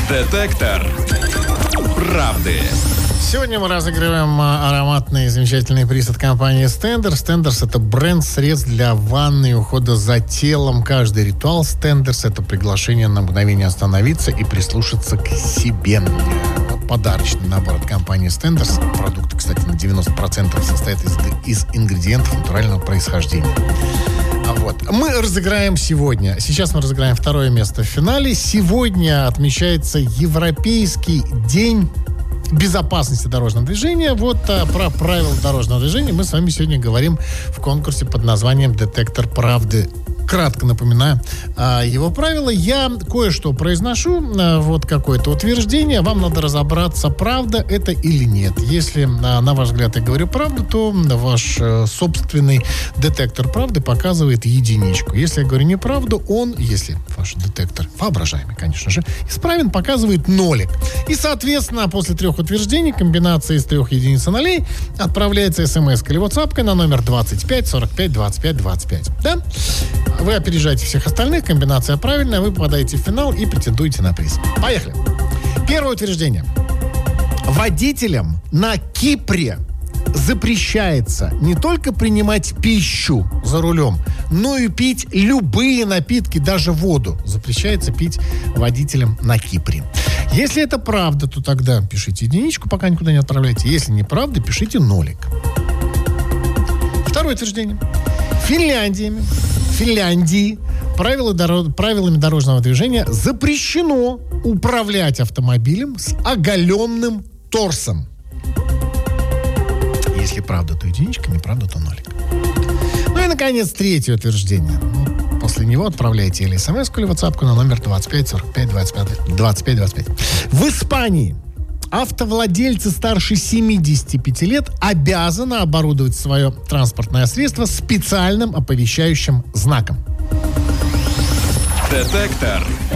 Детектор правды. Сегодня мы разыгрываем ароматный замечательный приз от компании Stenders. Stenders — это бренд средств для ванны и ухода за телом. Каждый ритуал Stenders — это приглашение на мгновение остановиться и прислушаться к себе. Подарочный набор от компании Stenders. Продукты, кстати, на 90% состоят из ингредиентов натурального происхождения. Вот. Мы разыграем сегодня. Сейчас мы разыграем второе место в финале. Сегодня отмечается Европейский день безопасности дорожного движения. Вот про правила дорожного движения мы с вами сегодня говорим в конкурсе под названием «Детектор правды». Кратко напоминаю его правила. Я кое-что произношу, вот какое-то утверждение. Вам надо разобраться, правда это или нет. Если, на ваш взгляд, я говорю правду, то ваш собственный детектор правды показывает единичку. Если я говорю неправду, он, если ваш детектор, воображаемый, конечно же, исправен, показывает нолик. И, соответственно, после 3 утверждений комбинация из 3 единиц и нолей отправляется смс или WhatsApp на номер 25 45 25 25. Да? Вы опережаете всех остальных, комбинация правильная, вы попадаете в финал и претендуете на приз. Поехали. Первое утверждение. Водителям на Кипре запрещается не только принимать пищу за рулем, но и пить любые напитки, даже воду. Запрещается пить водителям на Кипре. Если это правда, то тогда пишите единичку, пока никуда не отправляйте. Если неправда, пишите нолик. Второе утверждение. В Финляндии правилами дорожного движения запрещено управлять автомобилем с оголенным торсом. Если правда, то единичка, неправда, то нолик. Ну и, наконец, третье утверждение. После него отправляйте или смс-ку, или WhatsApp на номер 25 45 25 25. В Испании автовладельцы старше 75 лет обязаны оборудовать свое транспортное средство специальным оповещающим знаком. Детектор